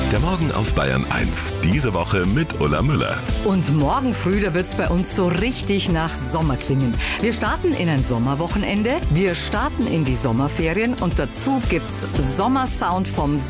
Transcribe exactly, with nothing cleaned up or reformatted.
Der Morgen auf Bayern eins. Diese Woche mit Ulla Müller. Und morgen früh, da wird's bei uns so richtig nach Sommer klingen. Wir starten in ein Sommerwochenende, wir starten in die Sommerferien und dazu gibt's Sommersound vom